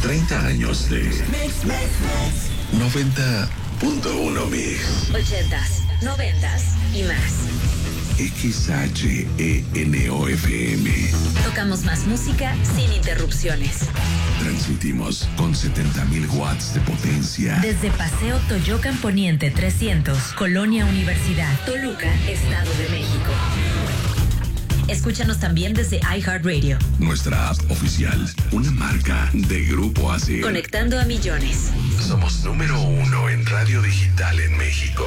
30 años de 90.1 Mix. 80s, 90s y más. XHENOFM. Tocamos más música sin interrupciones. Transmitimos con 70,000 watts de potencia. Desde Paseo Toyocan Poniente 300, Colonia Universidad, Toluca, Estado de México. Escúchanos también desde iHeartRadio. Nuestra app oficial, una marca de Grupo ASIR. Conectando a millones. Somos número 1 en radio digital en México.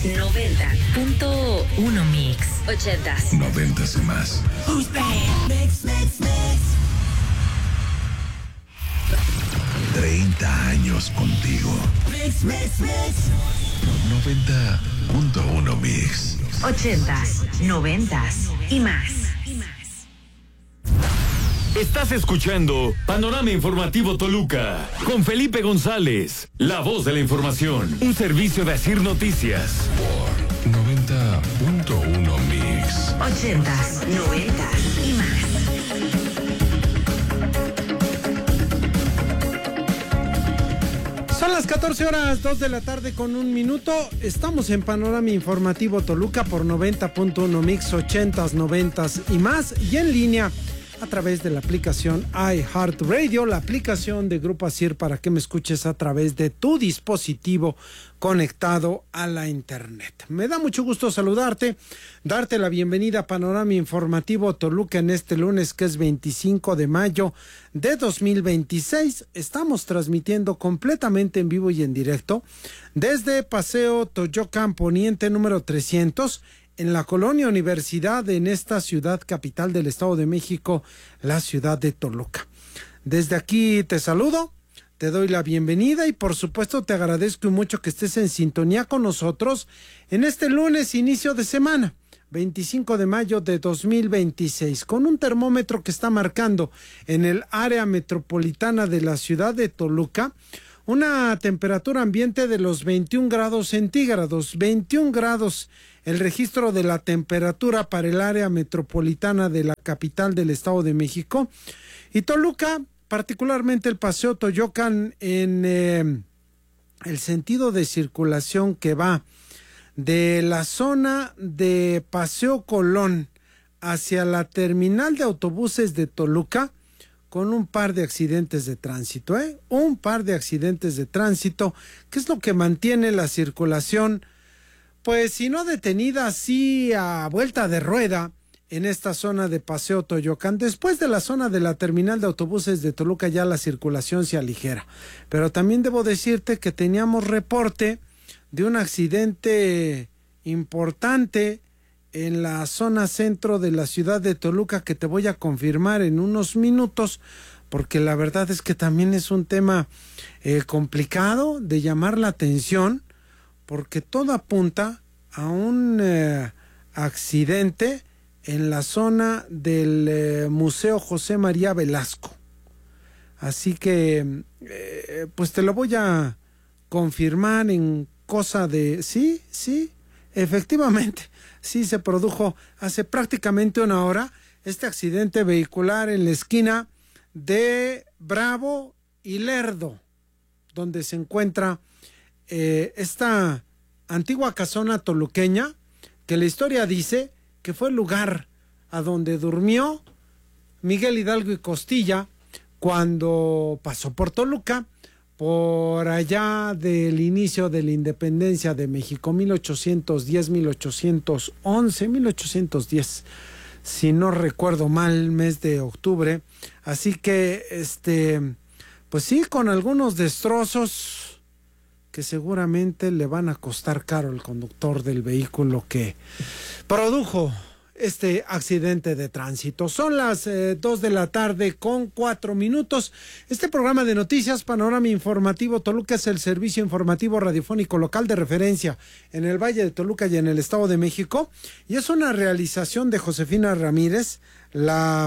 90.1 Mix. 80s. 90s y más. Who's bad? Mix. 30 años contigo. Mix. 90.1 Mix. 80s, 90s y más. Estás escuchando Panorama Informativo Toluca con Felipe González, la voz de la información, un servicio de ASIR Noticias. Por 90.1 Mix. 80s, 90s y más. Son las 14 horas, 2 de la tarde con un minuto. Estamos en Panorama Informativo Toluca por 90.1 Mix, 80s, 90s y más. Y en línea a través de la aplicación iHeartRadio, la aplicación de Grupo ASIR para que me escuches a través de tu dispositivo conectado a la internet. Me da mucho gusto saludarte, darte la bienvenida a Panorama Informativo Toluca en este lunes que es 25 de mayo de 2026. Estamos transmitiendo completamente en vivo y en directo desde Paseo Toyocan Poniente número 300 en la Colonia Universidad, en esta ciudad capital del Estado de México, la ciudad de Toluca. Desde aquí te saludo, te doy la bienvenida y por supuesto te agradezco mucho que estés en sintonía con nosotros en este lunes, inicio de semana, 25 de mayo de 2026, con un termómetro que está marcando en el área metropolitana de la ciudad de Toluca una temperatura ambiente de los 21 grados centígrados, 21 grados el registro de la temperatura para el área metropolitana de la capital del Estado de México. Y Toluca, particularmente el Paseo Toyocan, en el sentido de circulación que va de la zona de Paseo Colón hacia la terminal de autobuses de Toluca, con un par de accidentes de tránsito, un par de accidentes de tránsito, que es lo que mantiene la circulación, pues si no detenida, sí a vuelta de rueda en esta zona de Paseo Toyocan. Después de la zona de la terminal de autobuses de Toluca ya la circulación se aligera, pero también debo decirte que teníamos reporte de un accidente importante en la zona centro de la ciudad de Toluca, que te voy a confirmar en unos minutos, porque la verdad es que también es un tema complicado de llamar la atención, porque todo apunta a un accidente en la zona del Museo José María Velasco. Así que, pues te lo voy a confirmar en cosa de... Sí, efectivamente. Sí, se produjo hace prácticamente una hora este accidente vehicular en la esquina de Bravo y Lerdo, donde se encuentra esta antigua casona toluqueña, que la historia dice que fue el lugar a donde durmió Miguel Hidalgo y Costilla cuando pasó por Toluca, por allá del inicio de la independencia de México, 1810, 1811, 1810, si no recuerdo mal, mes de octubre. Así que, pues sí, con algunos destrozos que seguramente le van a costar caro al conductor del vehículo que produjo este accidente de tránsito. Son las 2 de la tarde con 4 minutos. Este programa de noticias, Panorama Informativo Toluca, es el servicio informativo radiofónico local de referencia en el Valle de Toluca y en el Estado de México, y es una realización de Josefina Ramírez. La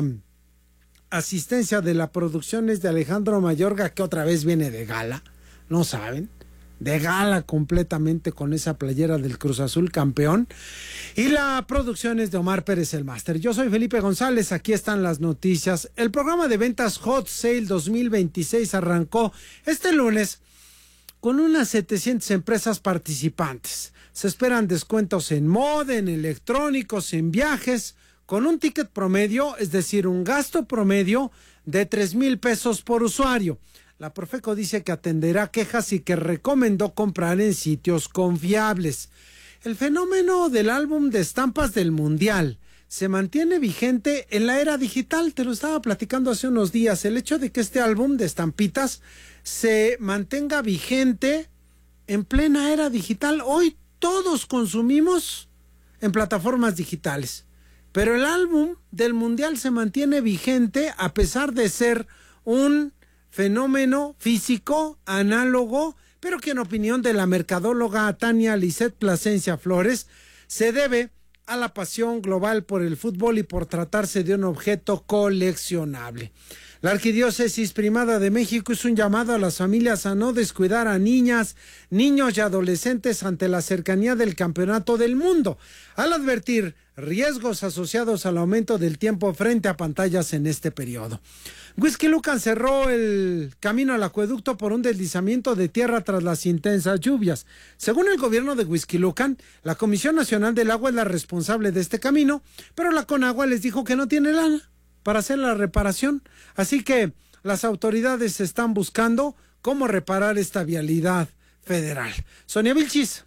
asistencia de la producción es de Alejandro Mayorga, que otra vez viene de gala, ¿no saben? de gala completamente con esa playera del Cruz Azul campeón. Y la producción es de Omar Pérez, el máster. Yo soy Felipe González, aquí están las noticias. El programa de ventas Hot Sale 2026 arrancó este lunes con unas 700 empresas participantes. Se esperan descuentos en moda, en electrónicos, en viajes, con un ticket promedio, es decir, un gasto promedio de 3,000 pesos por usuario. La Profeco dice que atenderá quejas y que recomendó comprar en sitios confiables. El fenómeno del álbum de estampas del Mundial se mantiene vigente en la era digital. Te lo estaba platicando hace unos días. El hecho de que este álbum de estampitas se mantenga vigente en plena era digital. Hoy todos consumimos en plataformas digitales, pero el álbum del Mundial se mantiene vigente a pesar de ser un fenómeno físico, análogo, pero que en opinión de la mercadóloga Tania Lisset Plasencia Flores, se debe a la pasión global por el fútbol y por tratarse de un objeto coleccionable. La Arquidiócesis Primada de México hizo un llamado a las familias a no descuidar a niñas, niños y adolescentes ante la cercanía del Campeonato del Mundo, al advertir riesgos asociados al aumento del tiempo frente a pantallas en este periodo. Huixquilucan cerró el camino al acueducto por un deslizamiento de tierra tras las intensas lluvias. Según el gobierno de Huixquilucan, la Comisión Nacional del Agua es la responsable de este camino, pero la Conagua les dijo que no tiene lana para hacer la reparación. Así que las autoridades están buscando cómo reparar esta vialidad federal. Sonia Vilchis.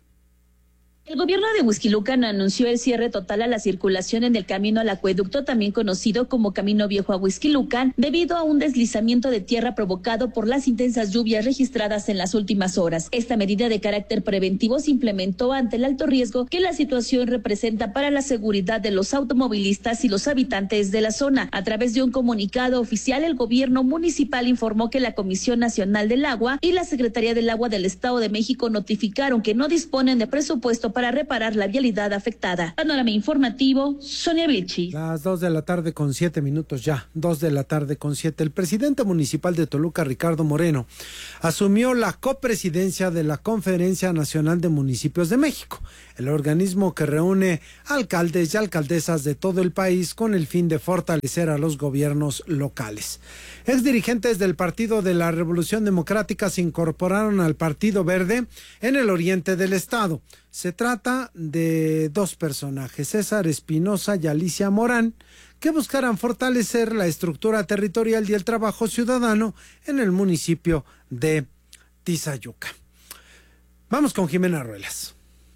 El gobierno de Huixquilucan anunció el cierre total a la circulación en el camino al acueducto, también conocido como Camino Viejo a Huixquilucan, debido a un deslizamiento de tierra provocado por las intensas lluvias registradas en las últimas horas. Esta medida de carácter preventivo se implementó ante el alto riesgo que la situación representa para la seguridad de los automovilistas y los habitantes de la zona. A través de un comunicado oficial, el gobierno municipal informó que la Comisión Nacional del Agua y la Secretaría del Agua del Estado de México notificaron que no disponen de presupuesto para reparar la vialidad afectada. Panorama informativo, Sonia Vilchi. Las 2:07 p.m. ya, 2:07 p.m. El presidente municipal de Toluca, Ricardo Moreno, asumió la copresidencia de la Conferencia Nacional de Municipios de México, el organismo que reúne alcaldes y alcaldesas de todo el país con el fin de fortalecer a los gobiernos locales. Exdirigentes del Partido de la Revolución Democrática se incorporaron al Partido Verde en el oriente del estado. Se trata de dos personajes, César Espinosa y Alicia Morán, que buscarán fortalecer la estructura territorial y el trabajo ciudadano en el municipio de Tizayuca. Vamos con Jimena Ruelas.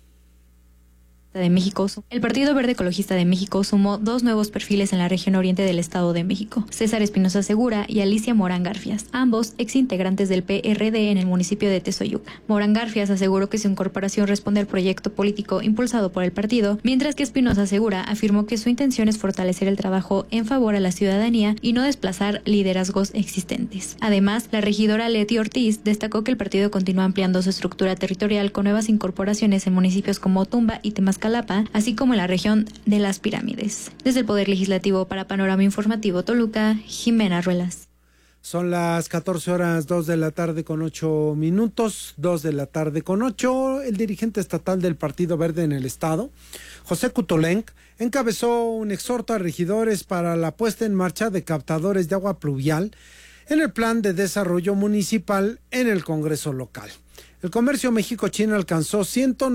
De México. El Partido Verde Ecologista de México sumó 2 nuevos perfiles en la región oriente del Estado de México, César Espinosa Segura y Alicia Morán Garfias, ambos exintegrantes del PRD en el municipio de Tezoyuca. Morán Garfias aseguró que su incorporación responde al proyecto político impulsado por el partido, mientras que Espinosa Segura afirmó que su intención es fortalecer el trabajo en favor a la ciudadanía y no desplazar liderazgos existentes. Además, la regidora Leti Ortiz destacó que el partido continúa ampliando su estructura territorial con nuevas incorporaciones en municipios como Tumba y Temascalapa, así como en la región de las Pirámides. Desde el Poder Legislativo para Panorama Informativo Toluca, Jimena Ruelas. Son las 14:00, 2:08 p.m, 2:08 p.m. El dirigente estatal del Partido Verde en el estado, José Kutolenc, encabezó un exhorto a regidores para la puesta en marcha de captadores de agua pluvial en el Plan de Desarrollo Municipal en el Congreso local. El comercio México-China alcanzó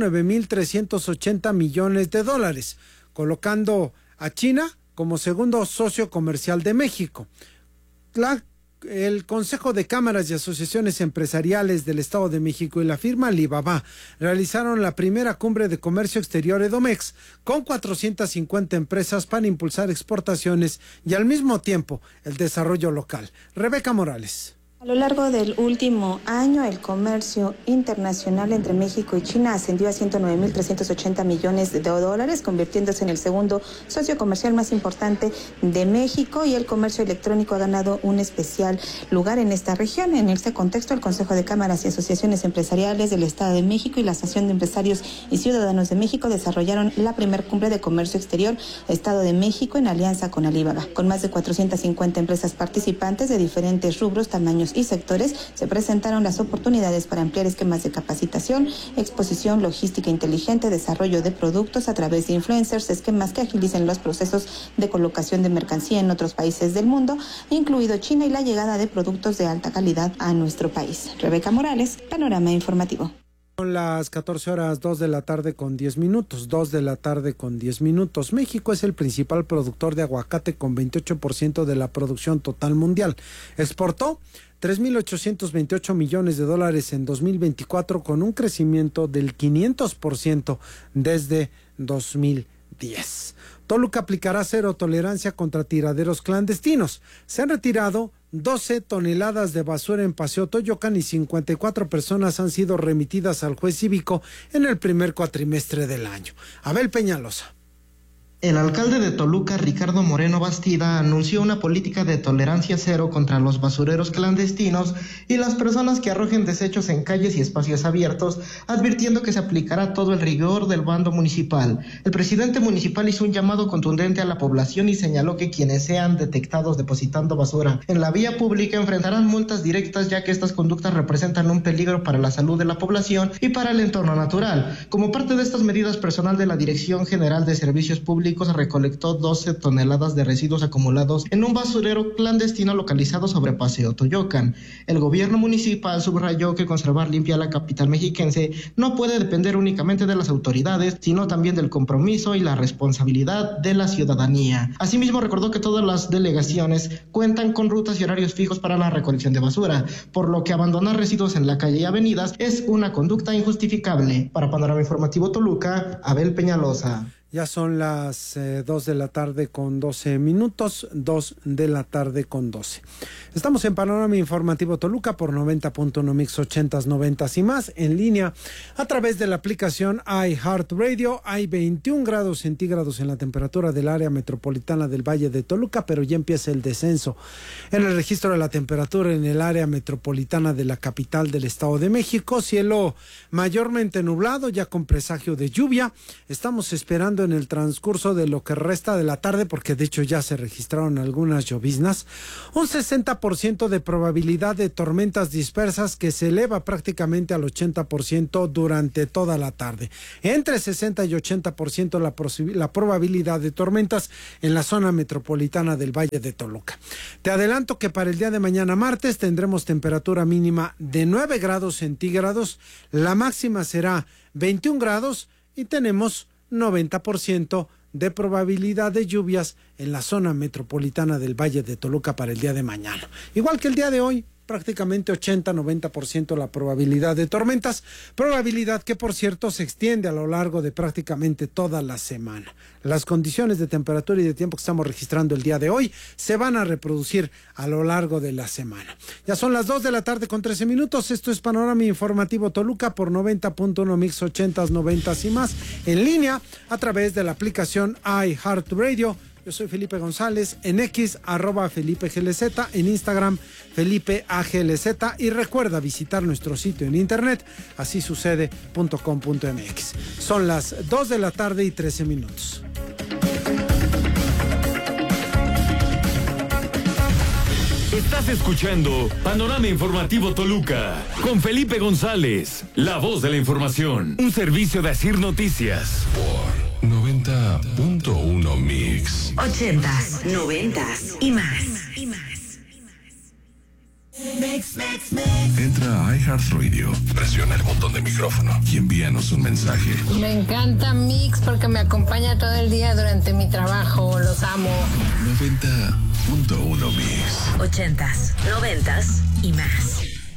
109,380 millones de dólares, colocando a China como segundo socio comercial de México. El Consejo de Cámaras y Asociaciones Empresariales del Estado de México y la firma Alibaba realizaron la primera cumbre de comercio exterior Edomex con 450 empresas para impulsar exportaciones y al mismo tiempo el desarrollo local. Rebeca Morales. A lo largo del último año, el comercio internacional entre México y China ascendió a 109,380 millones de dólares, convirtiéndose en el segundo socio comercial más importante de México, y el comercio electrónico ha ganado un especial lugar en esta región. En este contexto, el Consejo de Cámaras y Asociaciones Empresariales del Estado de México y la Asociación de Empresarios y Ciudadanos de México desarrollaron la primera cumbre de comercio exterior Estado de México en alianza con Alibaba, con más de 450 empresas participantes de diferentes rubros, tamaños gremios y sectores se presentaron las oportunidades para ampliar esquemas de capacitación, exposición, logística inteligente, desarrollo de productos a través de influencers, esquemas que agilicen los procesos de colocación de mercancía en otros países del mundo, incluido China, y la llegada de productos de alta calidad a nuestro país. Rebeca Morales, Panorama Informativo. Son las 14:02 de la tarde con 10 minutos, 2 de la tarde con 10 minutos. México es el principal productor de aguacate con 28% de la producción total mundial. Exportó 3.828 millones de dólares en 2024 con un crecimiento del 500% desde 2010. Toluca aplicará cero tolerancia contra tiraderos clandestinos. Se han retirado 12 toneladas de basura en Paseo Toyocan y 54 personas han sido remitidas al juez cívico en el primer cuatrimestre del año. Abel Peñalosa. El alcalde de Toluca, Ricardo Moreno Bastida, anunció una política de tolerancia cero contra los basureros clandestinos y las personas que arrojen desechos en calles y espacios abiertos, advirtiendo que se aplicará todo el rigor del bando municipal. El presidente municipal hizo un llamado contundente a la población y señaló que quienes sean detectados depositando basura en la vía pública enfrentarán multas directas, ya que estas conductas representan un peligro para la salud de la población y para el entorno natural. Como parte de estas medidas, personal de la Dirección General de Servicios Públicos recolectó 12 toneladas de residuos acumulados en un basurero clandestino localizado sobre Paseo Toyocan. El gobierno municipal subrayó que conservar limpia la capital mexiquense no puede depender únicamente de las autoridades, sino también del compromiso y la responsabilidad de la ciudadanía. Asimismo, recordó que todas las delegaciones cuentan con rutas y horarios fijos para la recolección de basura, por lo que abandonar residuos en la calle y avenidas es una conducta injustificable. Para Panorama Informativo Toluca, Abel Peñalosa. Ya son las 2 de la tarde con 12 minutos, 2 de la tarde con 12. Estamos en Panorama Informativo Toluca por 90.1 Mix 80s, 90s y más, en línea a través de la aplicación iHeartRadio. Hay 21 grados centígrados en la temperatura del área metropolitana del Valle de Toluca, pero ya empieza el descenso en el registro de la temperatura en el área metropolitana de la capital del Estado de México. Cielo mayormente nublado, ya con presagio de lluvia. Estamos esperando en el transcurso de lo que resta de la tarde, porque de hecho ya se registraron algunas lloviznas, un 60% de probabilidad de tormentas dispersas que se eleva prácticamente al 80% durante toda la tarde. Entre 60 y 80% la probabilidad de tormentas en la zona metropolitana del Valle de Toluca. Te adelanto que para el día de mañana martes tendremos temperatura mínima de 9 grados centígrados, la máxima será 21 grados y tenemos 90% de probabilidad de lluvias en la zona metropolitana del Valle de Toluca para el día de mañana. Igual que el día de hoy, prácticamente 80-90% la probabilidad de tormentas, probabilidad que por cierto se extiende a lo largo de prácticamente toda la semana. Las condiciones de temperatura y de tiempo que estamos registrando el día de hoy se van a reproducir a lo largo de la semana. Ya son las 2 de la tarde con 13 minutos, esto es Panorama Informativo Toluca por 90.1 Mix 80s, 90s y más, en línea a través de la aplicación iHeartRadio. Yo soy Felipe González, en X, @FelipeGLZ, en Instagram, FelipeAGLZ, y recuerda visitar nuestro sitio en internet, asisucede.com.mx. Son las 2 de la tarde y 13 minutos. Estás escuchando Panorama Informativo Toluca con Felipe González, la voz de la información, un servicio de Asir Noticias. Por 90.1 Mix 80s, 90s y más. Entra a iHeartRadio, presiona el botón de micrófono y envíanos un mensaje. Me encanta Mix porque me acompaña todo el día durante mi trabajo. Los amo. 90.1 Mix 80s, 90s y más.